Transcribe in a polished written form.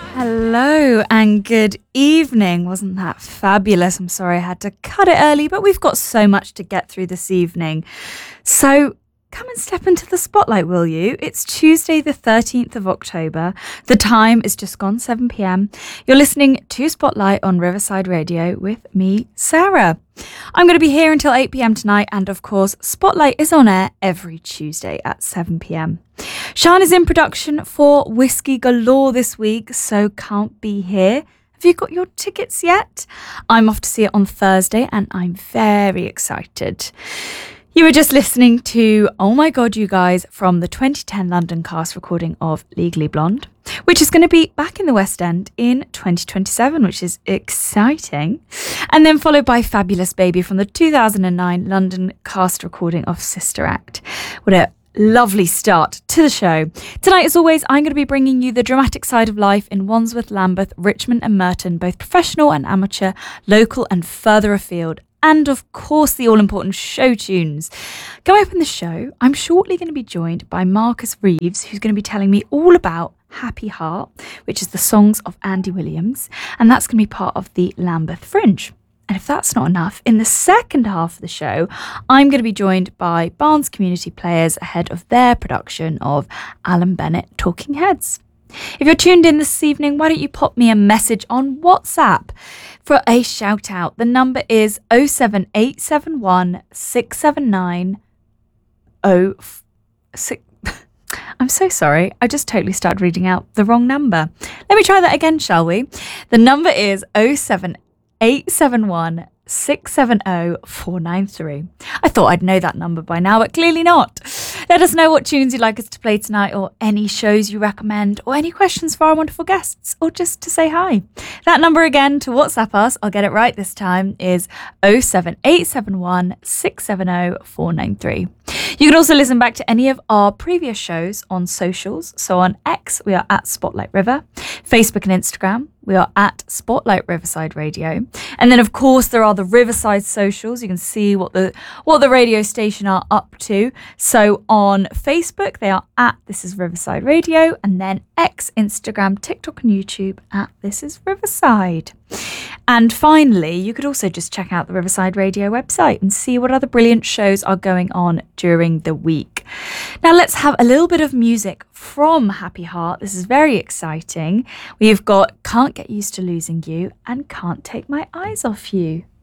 Hello and good evening. Wasn't that fabulous? I'm sorry I had to cut it early, but we've got so much to get through this evening. So come and step into the spotlight, will you? It's Tuesday, the 13th of October. The time is just gone 7 p.m. You're listening to Spotlight on Riverside Radio with me, Sarah. I'm going to be here until 8 p.m. tonight, and of course, Spotlight is on air every Tuesday at 7 p.m. Sean is in production for Whiskey Galore this week, so can't be here. Have you got your tickets yet? I'm off to see it on Thursday, and I'm very excited. You were just listening to Oh My God, You Guys from the 2010 London cast recording of Legally Blonde, which is going to be back in the West End in 2027, which is exciting. And then followed by Fabulous Baby from the 2009 London cast recording of Sister Act. What a lovely start to the show. Tonight, as always, I'm going to be bringing you the dramatic side of life in Wandsworth, Lambeth, Richmond and Merton, both professional and amateur, local and further afield. And of course, the all-important show tunes. Go open the show. I'm shortly going to be joined by Marcus Reeves, who's going to be telling me all about Happy Heart, which is the songs of Andy Williams. And that's going to be part of the Lambeth Fringe. And if that's not enough, in the second half of the show, I'm going to be joined by Barnes Community Players ahead of their production of Alan Bennett Talking Heads. If you're tuned in this evening, why don't you pop me a message on WhatsApp for a shout out? The number is 07871 679 06. I'm so sorry. I just totally started reading out the wrong number. Let me try that again, shall we? The number is 07871 670 493. I thought I'd know that number by now, but clearly not. Let us know what tunes you'd like us to play tonight, or any shows you recommend, or any questions for our wonderful guests, or just to say hi. That number again to WhatsApp us, I'll get it right this time, is 07871 670 493. You can also listen back to any of our previous shows on socials. So on X, we are at Spotlight River. Facebook and Instagram, we are at Spotlight Riverside Radio. And then, of course, there are the Riverside socials. You can see what the radio station are up to. So on Facebook, they are at This Is Riverside Radio. And then X, Instagram, TikTok and YouTube at This Is Riverside. And finally, you could also just check out the Riverside Radio website and see what other brilliant shows are going on during the week. Now let's have a little bit of music from Happy Heart. This is very exciting. We've got Can't Get Used to Losing You and Can't Take My Eyes Off You.